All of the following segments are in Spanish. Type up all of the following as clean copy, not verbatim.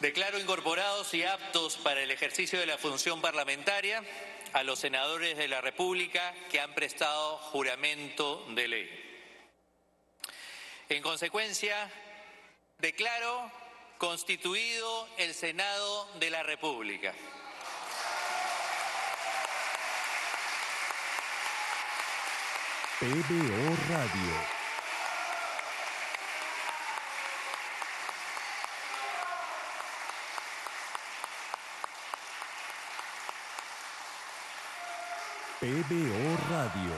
Declaro incorporados y aptos para el ejercicio de la función parlamentaria a los senadores de la República que han prestado juramento de ley. En consecuencia, declaro constituido el Senado de la República. PBO Radio. PBO Radio.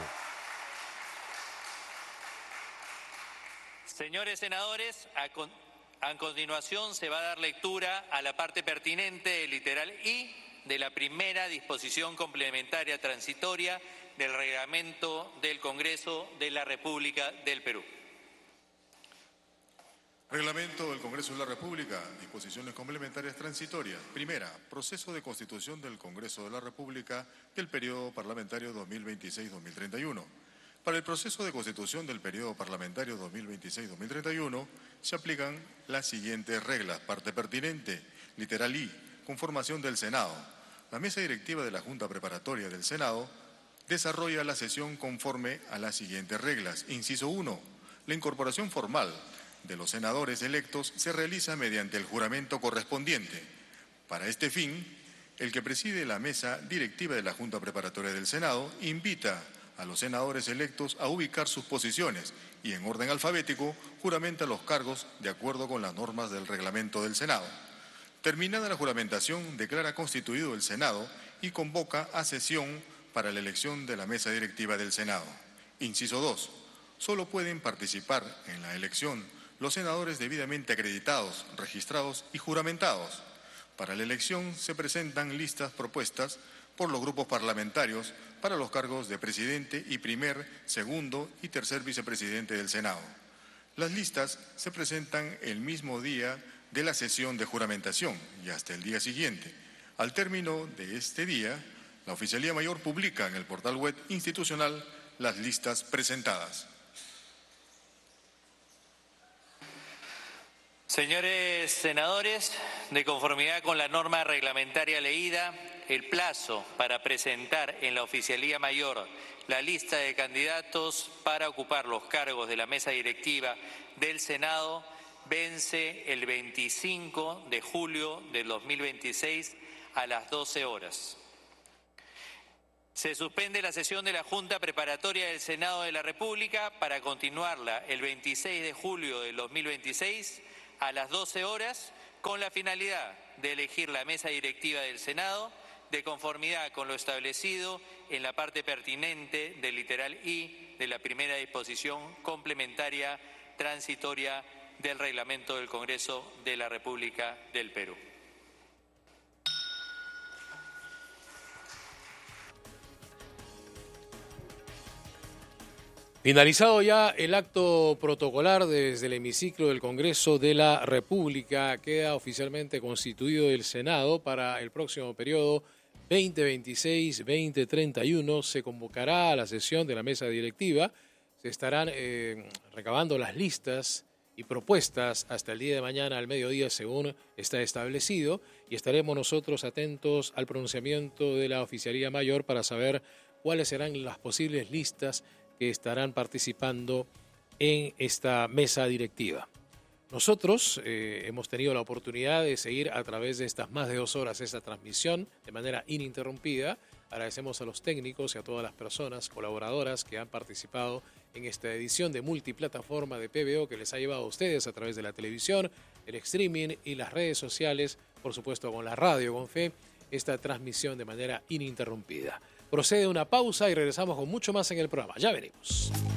Señores senadores, a continuación se va a dar lectura a la parte pertinente del literal I de la primera disposición complementaria transitoria del reglamento del Congreso de la República del Perú. Reglamento del Congreso de la República, disposiciones complementarias transitorias. Primera, proceso de constitución del Congreso de la República del periodo parlamentario 2026-2031. Para el proceso de constitución del periodo parlamentario 2026-2031 se aplican las siguientes reglas. Parte pertinente, literal I, conformación del Senado. La mesa directiva de la Junta Preparatoria del Senado desarrolla la sesión conforme a las siguientes reglas. Inciso 1, la incorporación formal de los senadores electos se realiza mediante el juramento correspondiente. Para este fin, el que preside la mesa directiva de la Junta Preparatoria del Senado invita a los senadores electos a ubicar sus posiciones y en orden alfabético juramenta los cargos de acuerdo con las normas del reglamento del Senado. Terminada la juramentación, declara constituido el Senado y convoca a sesión para la elección de la mesa directiva del Senado. Inciso 2. Solo pueden participar en la elección los senadores debidamente acreditados, registrados y juramentados. Para la elección se presentan listas propuestas por los grupos parlamentarios para los cargos de presidente y primer, segundo y tercer vicepresidente del Senado. Las listas se presentan el mismo día de la sesión de juramentación y hasta el día siguiente. Al término de este día, la Oficialía Mayor publica en el portal web institucional las listas presentadas. Señores senadores, de conformidad con la norma reglamentaria leída, el plazo para presentar en la Oficialía Mayor la lista de candidatos para ocupar los cargos de la mesa directiva del Senado vence el 25 de julio del 2026 a las 12 horas. Se suspende la sesión de la Junta Preparatoria del Senado de la República para continuarla el 26 de julio del 2026 a las 12 horas con la finalidad de elegir la mesa directiva del Senado de conformidad con lo establecido en la parte pertinente del literal I de la primera disposición complementaria transitoria del reglamento del Congreso de la República del Perú. Finalizado ya el acto protocolar desde el hemiciclo del Congreso de la República, queda oficialmente constituido el Senado para el próximo periodo 2026-2031. Se convocará a la sesión de la mesa directiva, se estarán recabando las listas y propuestas hasta el día de mañana al mediodía según está establecido y estaremos nosotros atentos al pronunciamiento de la Oficialía Mayor para saber cuáles serán las posibles listas que estarán participando en esta mesa directiva. Nosotros hemos tenido la oportunidad de seguir a través de estas más de 2 horas esta transmisión de manera ininterrumpida. Agradecemos a los técnicos y a todas las personas colaboradoras que han participado en esta edición de multiplataforma de PBO que les ha llevado a ustedes a través de la televisión, el streaming y las redes sociales, por supuesto con la radio con fe, esta transmisión de manera ininterrumpida. Procede una pausa y regresamos con mucho más en el programa. Ya venimos.